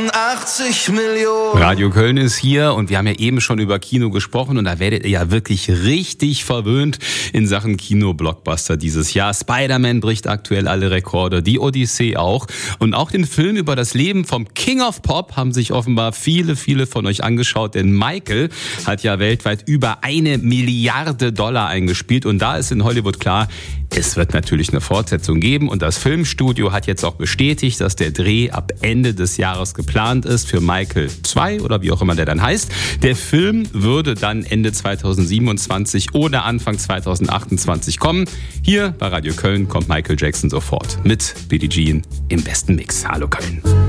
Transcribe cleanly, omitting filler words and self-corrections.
88 Millionen. Radio Köln ist hier und wir haben ja eben schon über Kino gesprochen und da werdet ihr ja wirklich richtig verwöhnt in Sachen Kino-Blockbuster dieses Jahr. Spider-Man bricht aktuell alle Rekorde, die Odyssee auch und auch den Film über das Leben vom King of Pop haben sich offenbar viele von euch angeschaut, denn Michael hat ja weltweit über $1 Milliarde eingespielt und da ist in Hollywood klar, es wird natürlich eine Fortsetzung geben und das Filmstudio hat jetzt auch bestätigt, dass der Dreh ab Ende des Jahres geplant ist für Michael 2 oder wie auch immer der dann heißt. Der Film würde dann Ende 2027 oder Anfang 2028 kommen. Hier bei Radio Köln kommt Michael Jackson sofort mit Billie Jean im besten Mix. Hallo Köln.